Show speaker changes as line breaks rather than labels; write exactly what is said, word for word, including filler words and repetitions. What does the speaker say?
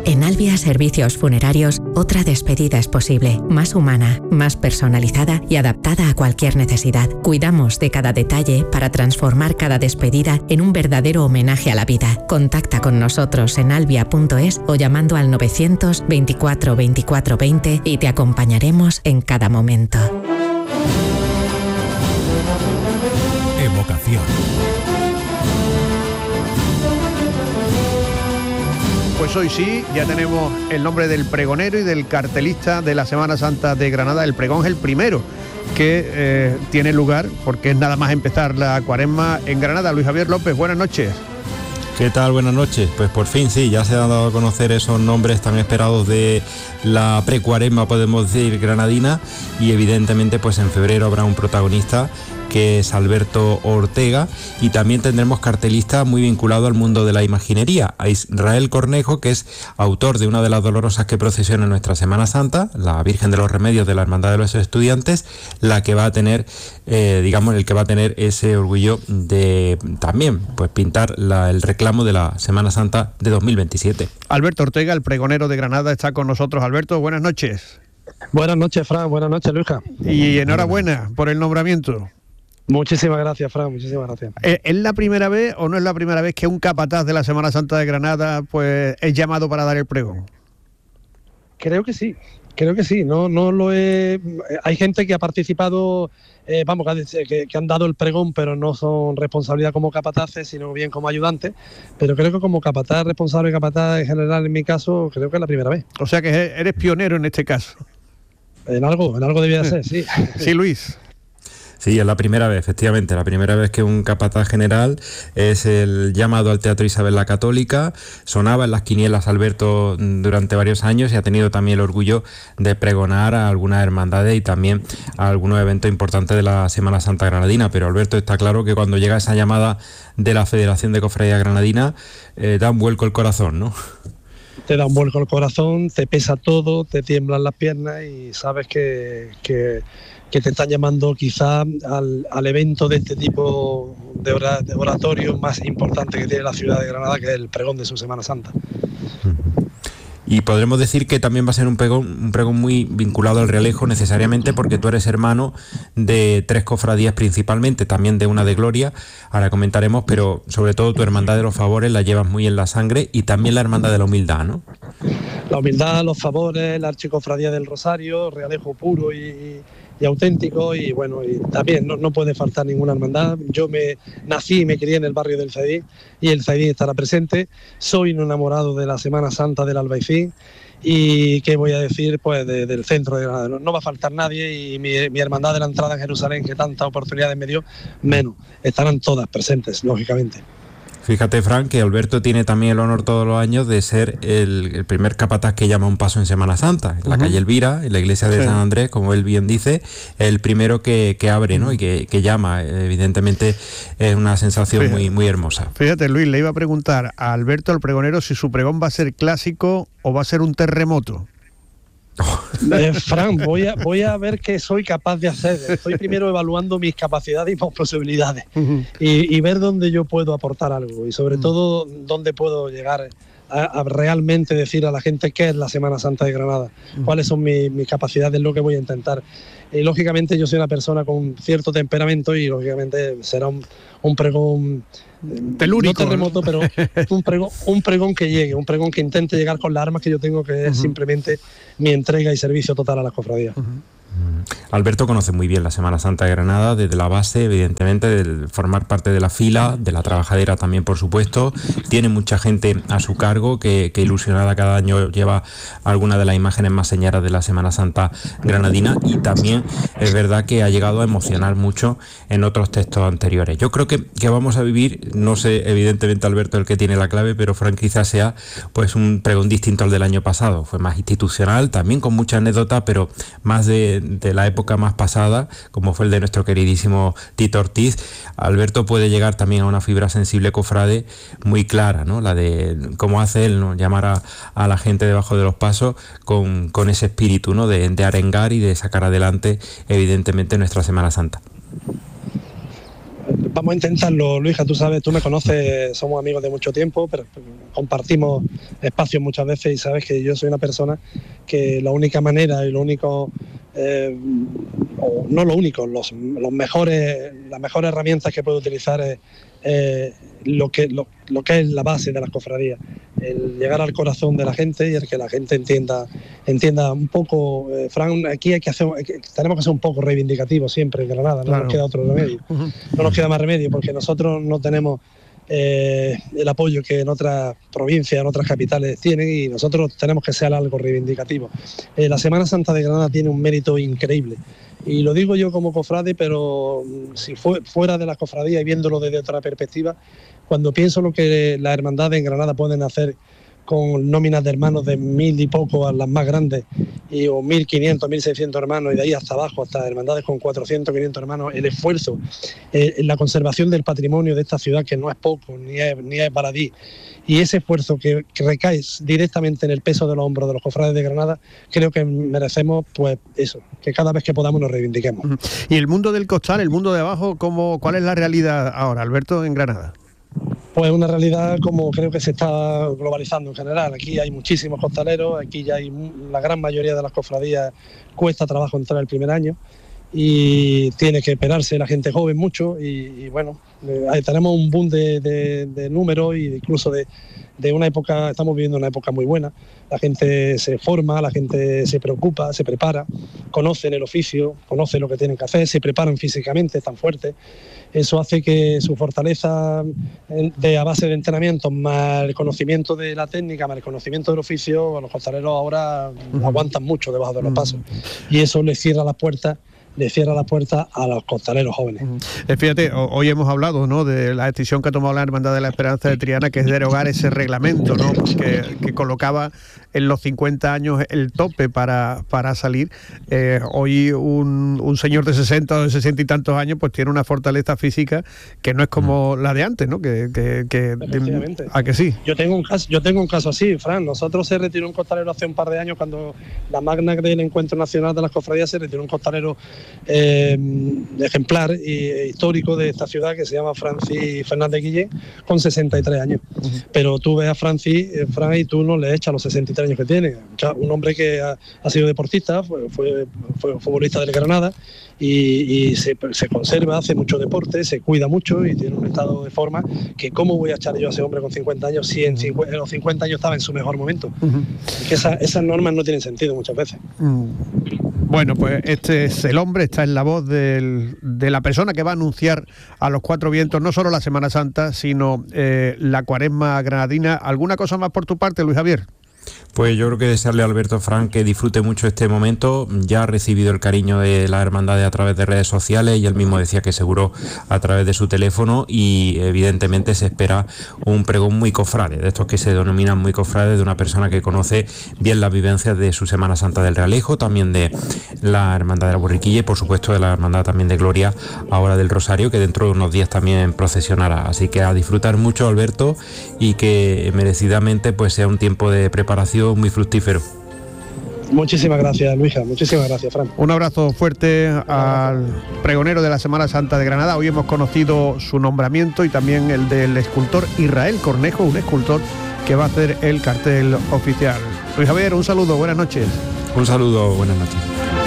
En Albia Servicios Funerarios, otra despedida es posible, más humana, más personalizada y adaptada a cualquier necesidad. Cuidamos de cada detalle para transformar cada despedida en un verdadero homenaje a la vida. Contacta con nosotros en albia punto es o llamando al novecientos veinticuatro veinticuatro veinte y te acompañaremos en cada momento.
Evocación.
Pues hoy sí, ya tenemos el nombre del pregonero y del cartelista de la Semana Santa de Granada. El pregón es el primero que eh, tiene lugar, porque es nada más empezar la cuaresma en Granada. Luis Javier López, buenas noches.
¿Qué tal? Buenas noches. Pues por fin sí, ya se han dado a conocer esos nombres tan esperados de la precuaresma, podemos decir, granadina, y evidentemente pues en febrero habrá un protagonista que es Alberto Ortega, y también tendremos cartelista muy vinculado al mundo de la imaginería, a Israel Cornejo, que es autor de una de las dolorosas que procesiona en nuestra Semana Santa, la Virgen de los Remedios de la Hermandad de los Estudiantes, la que va a tener, eh, digamos, el que va a tener ese orgullo de también pues pintar la, el reclamo de la Semana Santa de dos mil veintisiete.
Alberto Ortega, el pregonero de Granada, está con nosotros. Alberto, buenas noches.
Buenas noches, Fran. Buenas noches, Luisa.
Y enhorabuena por el nombramiento.
Muchísimas gracias, Fran, muchísimas gracias.
¿Es la primera vez o no es la primera vez que un capataz de la Semana Santa de Granada pues es llamado para dar el pregón?
Creo que sí, creo que sí. No, no lo he... Hay gente que ha participado, eh, vamos, que, que han dado el pregón, pero no son responsabilidad como capataces, sino bien como ayudantes. Pero creo que como capataz, responsable y capataz en general, en mi caso, creo que es la primera vez.
O sea que eres pionero en este caso.
En algo, en algo debía ser, sí.
Sí, Luis.
Sí, es la primera vez, efectivamente, la primera vez que un capataz general es el llamado al Teatro Isabel la Católica. Sonaba en las quinielas Alberto durante varios años y ha tenido también el orgullo de pregonar a algunas hermandades y también a algunos eventos importantes de la Semana Santa Granadina. Pero Alberto, está claro que cuando llega esa llamada de la Federación de Cofradías Granadina, eh, da un vuelco el corazón, ¿no?
Te da un vuelco el corazón, te pesa todo, te tiemblan las piernas y sabes que... que que te están llamando quizá al, al evento de este tipo de, ora, de oratorio más importante que tiene la ciudad de Granada, que es el pregón de su Semana Santa.
Y podremos decir que también va a ser un pregón, un pregón muy vinculado al Realejo necesariamente, porque tú eres hermano de tres cofradías principalmente, también de una de Gloria, ahora comentaremos, pero sobre todo tu Hermandad de los Favores la llevas muy en la sangre, y también la Hermandad de la Humildad, ¿no?
La Humildad, los Favores, la Archicofradía del Rosario, Realejo puro y... y auténtico, y bueno, y también no, no puede faltar ninguna hermandad. Yo me nací y me crié en el barrio del Zaidín, y el Zaidín estará presente. Soy un enamorado de la Semana Santa del Albaicín, y qué voy a decir pues de, del centro de Granada. No, no va a faltar nadie, y mi, mi hermandad de la entrada en Jerusalén, que tantas oportunidades me dio, menos. Estarán todas presentes, lógicamente.
Fíjate, Fran, que Alberto tiene también el honor todos los años de ser el, el primer capataz que llama un paso en Semana Santa, en la uh-huh. calle Elvira, en la iglesia de sí. San Andrés, como él bien dice, el primero que, que abre, ¿no? Y que, que llama. Evidentemente es una sensación fíjate, muy, muy hermosa.
Fíjate, Luis, le iba a preguntar a Alberto, al pregonero, si su pregón va a ser clásico o va a ser un terremoto.
Eh, Fran, voy a, voy a ver qué soy capaz de hacer. Estoy primero evaluando mis capacidades y mis posibilidades uh-huh. y, y ver dónde yo puedo aportar algo, y sobre uh-huh. todo dónde puedo llegar a, a realmente decir a la gente qué es la Semana Santa de Granada, uh-huh. cuáles son mis, mis capacidades, lo que voy a intentar. Y lógicamente yo soy una persona con cierto temperamento, y lógicamente será un, un pregón
telúrico,
no terremoto, pero un pregón, un pregón que llegue, un pregón que intente llegar con las armas que yo tengo, que es uh-huh. simplemente mi entrega y servicio total a las cofradías.
Uh-huh. Alberto conoce muy bien la Semana Santa de Granada, desde la base, evidentemente, de formar parte de la fila, de la trabajadera también, por supuesto. Tiene mucha gente a su cargo que, que ilusionada cada año lleva alguna de las imágenes más señeras de la Semana Santa granadina, y también es verdad que ha llegado a emocionar mucho en otros textos anteriores. Yo creo que, que vamos a vivir, no sé, evidentemente Alberto el que tiene la clave, pero Fran quizás sea pues un pregón distinto al del año pasado. Fue más institucional, también con mucha anécdota, pero más de de la época más pasada, como fue el de nuestro queridísimo Tito Ortiz. Alberto puede llegar también a una fibra sensible cofrade muy clara, ¿no? La de cómo hace él, ¿no? Llamar a, a la gente debajo de los pasos con, con ese espíritu, ¿no? De, de arengar y de sacar adelante, evidentemente, nuestra Semana Santa.
Vamos a intentarlo, Luisa, tú sabes, tú me conoces, somos amigos de mucho tiempo, pero compartimos espacios muchas veces y sabes que yo soy una persona que la única manera y lo único, eh, o no lo único, los, los mejores, las mejores herramientas que puedo utilizar es eh, lo, que, lo, lo que es la base de las cofradías, el llegar al corazón de la gente y el que la gente entienda, entienda un poco, eh, Fran, aquí hay que hacer, hay que, tenemos que ser un poco reivindicativos siempre en Granada, no claro. nos queda otro remedio, uh-huh. no nos queda más remedio porque nosotros no tenemos eh, el apoyo que en otras provincias, en otras capitales tienen y nosotros tenemos que ser algo reivindicativo. Eh, la Semana Santa de Granada tiene un mérito increíble. Y lo digo yo como cofrade, pero si fue fuera de la cofradía y viéndolo desde otra perspectiva, cuando pienso lo que las hermandades en Granada pueden hacer con nóminas de hermanos de mil y poco a las más grandes, y, o mil quinientos, mil seiscientos hermanos, y de ahí hasta abajo, hasta hermandades con cuatrocientos, quinientos hermanos, el esfuerzo eh, en la conservación del patrimonio de esta ciudad, que no es poco, ni es, ni es baladí, y ese esfuerzo que, que recae directamente en el peso de los hombros de los cofrades de Granada, creo que merecemos, pues eso, que cada vez que podamos nos reivindiquemos.
Y el mundo del costal, el mundo de abajo, ¿cómo, ¿cuál es la realidad ahora, Alberto, en Granada?
Pues una realidad como creo que se está globalizando en general. Aquí hay muchísimos costaleros, aquí ya hay la gran mayoría de las cofradías cuesta trabajo entrar el primer año y tiene que esperarse la gente joven mucho y, y bueno, eh, tenemos un boom de, de, de números e incluso de, de una época, estamos viviendo una época muy buena. La gente se forma, la gente se preocupa, se prepara, conocen el oficio, conocen lo que tienen que hacer, se preparan físicamente, están fuertes. Eso hace que su fortaleza de a base de entrenamiento, más el conocimiento de la técnica, más el conocimiento del oficio, los costaleros ahora uh-huh. aguantan mucho debajo de los uh-huh. pasos. Y eso les cierra las puertas le cierra la puerta a los costaleros jóvenes.
Eh, fíjate, hoy hemos hablado, ¿no?, de la decisión que ha tomado la Hermandad de la Esperanza de Triana, que es derogar ese reglamento, ¿no?, que, que colocaba en los cincuenta años el tope para, para salir. Eh, hoy un, un señor de sesenta o de sesenta y tantos años pues tiene una fortaleza física que no es como mm. la de antes, ¿no? Que, que, que
Efectivamente.
¿A que sí?
Yo tengo un caso, yo tengo un caso así, Fran. Nosotros se retiró un costalero hace un par de años cuando la magna del Encuentro Nacional de las Cofradías, se retiró un costalero eh, ejemplar e histórico de esta ciudad que se llama Francis Fernández Guillén, con sesenta y tres años. Uh-huh. Pero tú ves a Francis, eh, Fran, y tú no le echas los sesenta y tres años que tiene. Un hombre que ha, ha sido deportista, fue, fue, fue futbolista del Granada y, y se, se conserva, hace mucho deporte, se cuida mucho y tiene un estado de forma que cómo voy a echar yo a ese hombre con cincuenta años si en, cincuenta, en los cincuenta años estaba en su mejor momento. Uh-huh. Que esa, esas normas no tienen sentido muchas veces. Uh.
Bueno, pues este es el hombre, está en la voz del, de la persona que va a anunciar a los cuatro vientos no solo la Semana Santa, sino eh, la Cuaresma granadina. ¿Alguna cosa más por tu parte, Luis Javier?
Pues yo creo que desearle a Alberto Frank que disfrute mucho este momento. Ya ha recibido el cariño de la hermandad a través de redes sociales y él mismo decía que seguro a través de su teléfono, y evidentemente se espera un pregón muy cofrade, de estos que se denominan muy cofrades, de una persona que conoce bien las vivencias de su Semana Santa del Realejo, también de la hermandad de la Borriquilla y por supuesto de la hermandad también de Gloria ahora del Rosario, que dentro de unos días también procesionará. Así que a disfrutar mucho, Alberto, y que merecidamente pues sea un tiempo de preparación muy fructífero.
Muchísimas gracias, Luisa, muchísimas gracias, Fran.
Un abrazo fuerte al pregonero de la Semana Santa de Granada. Hoy hemos conocido su nombramiento y también el del escultor Israel Cornejo, un escultor que va a hacer el cartel oficial. Luis Javier, un saludo, buenas noches.
Un saludo, buenas noches.